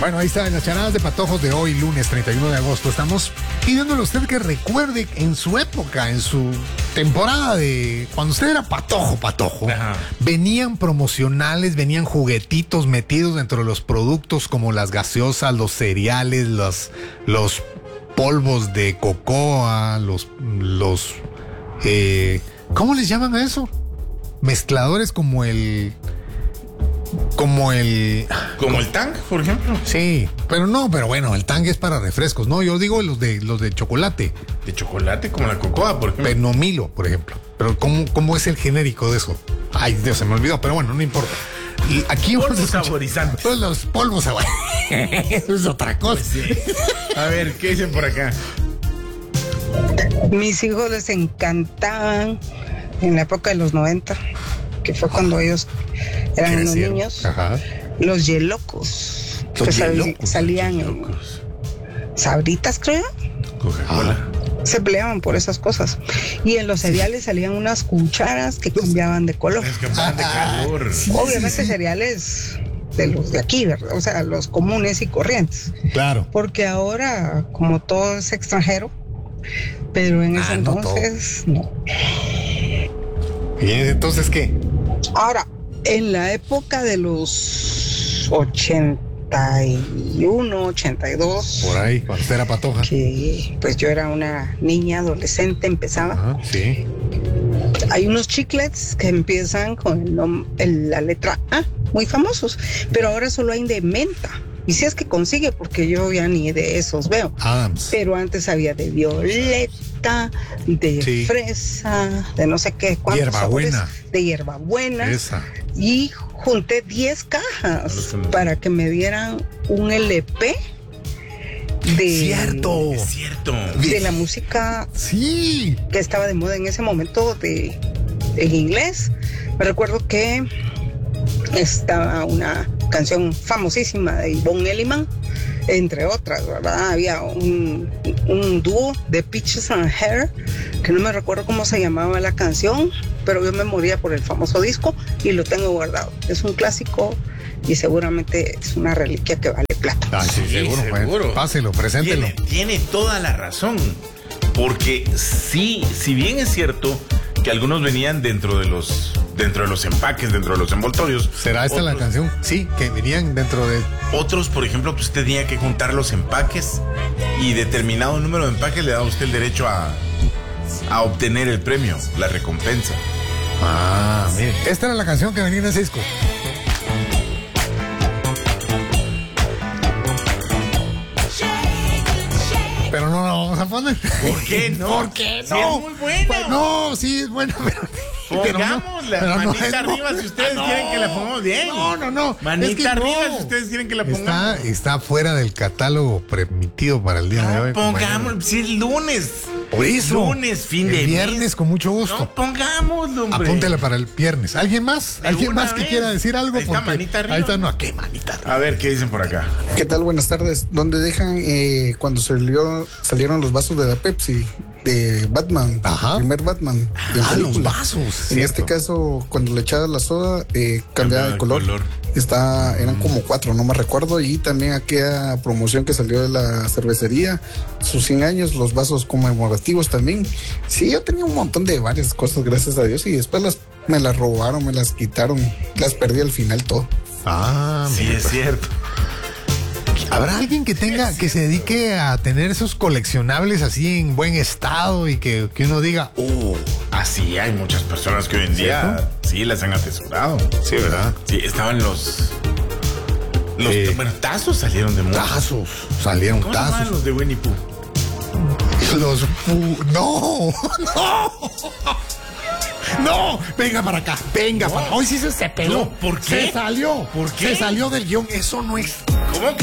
Bueno, ahí está, en las charadas de patojos de hoy, lunes 31 de agosto. Estamos pidiéndole a usted que recuerde en su época, en su temporada de cuando usted era patojo. Ajá. Venían promocionales, venían juguetitos metidos dentro de los productos como las gaseosas, los cereales, los polvos de cocoa, ¿cómo les llaman a eso? Mezcladores como el Tang, por ejemplo. Sí, pero bueno, el Tang es para refrescos, ¿no? Yo digo los de chocolate. De chocolate, como la cocoa, por ejemplo. Penomilo, por ejemplo. Pero ¿cómo es el genérico de eso? Ay, Dios, se me olvidó, pero bueno, no importa. Y aquí polvos saborizantes. Todos los polvos saborizantes. Eso es otra cosa. Pues sí. A ver, ¿qué dicen por acá? Mis hijos les encantaban en la época de los 90, que fue cuando ellos eran unos niños. Ajá. Los yelocos, Los que yelocos, salían en Sabritas, creo. Coca-Cola. Se peleaban por esas cosas. Y en los cereales salían unas cucharas que cambiaban de color. Escapaban de calor. Obviamente cereales de los de aquí, ¿verdad? O sea, los comunes y corrientes. Claro. Porque ahora, como todo es extranjero, pero en ese no entonces, no. ¿Y entonces qué? Ahora, en la época de los 81, 82, Por ahí, cuando usted era patoja. que pues yo era una niña adolescente, empezaba. Ajá, sí. Hay unos chiclets que empiezan con la letra A, muy famosos, pero ahora solo hay de menta. Y si es que consigue, porque yo ya ni de esos veo. Adams. Pero antes había de violeta, de fresa, de no sé qué. Hierbabuena. De hierbabuena. Esa. Y junté 10 cajas para que me dieran un LP de... ¡Cierto! Es cierto. De la música Sí. que estaba de moda en ese momento en inglés. Me recuerdo que estaba una canción famosísima de Yvonne Elliman, entre otras, ¿verdad? Había un dúo de Peaches and Hair, que no me recuerdo cómo se llamaba la canción, pero yo me moría por el famoso disco y lo tengo guardado. Es un clásico y seguramente es una reliquia que vale plata. Ah, sí, seguro. Bueno, páselo, preséntelo. Tiene toda la razón. Porque sí, si bien es cierto que algunos venían dentro de los empaques, dentro de los envoltorios. ¿Será esta la canción? Sí, que venían dentro de... Otros, por ejemplo, pues usted tenía que juntar los empaques y determinado número de empaques le daba a usted el derecho a obtener el premio, la recompensa. Ah, mire. Esta era la canción que venía en ese disco. Pero no la vamos a poner. ¿Por qué no? ¿Por qué no? Sí, es muy bueno. Pues no, sí es bueno, pero... Pongámosla, pero no manita es- arriba si ustedes quieren que la pongamos bien. No. Manita Es que arriba no. si ustedes quieren que la pongamos. Está fuera del catálogo permitido para el día de hoy. Pongámoslo, si es lunes. Por eso. Lunes, fin de El mes. viernes, con mucho gusto. No, pongámoslo, hombre. Apúntela para el viernes. ¿Alguien más? De ¿Alguien una más que vez. quiera decir algo? Ahí está, Porque manita arriba. Ahí está, no, ¿qué manita arriba? A ver, ¿qué dicen por acá? ¿Qué tal? Buenas tardes. ¿Dónde dejan cuando salieron los vasos de la Pepsi de Batman? Ajá. El primer Batman. de Ah, los película. vasos. En cierto. este caso, cuando le echabas la soda, cambiaba de color. Eran como 4, no me recuerdo. Y también aquella promoción que salió de la cervecería, sus 100 años, los vasos conmemorativos también. Sí, yo tenía un montón de varias cosas, gracias a Dios. Y después me las robaron, me las quitaron. Las perdí al final todo. Ah, Sí, mira, es cierto. ¿habrá alguien que se dedique a tener esos coleccionables así en buen estado y que uno diga, Así hay muchas personas que hoy en día sí las han atesorado. sí, ¿verdad? Sí, estaban los bueno, tazos salieron de moda. Tazos, salieron ¿Cómo se llamaban tazos. los de Winnie Pooh? No, venga para acá, venga para acá. Hoy sí se peló. No, ¿por qué? Se salió. ¿Por qué? Se salió del guión. Eso no es. ¿Cómo que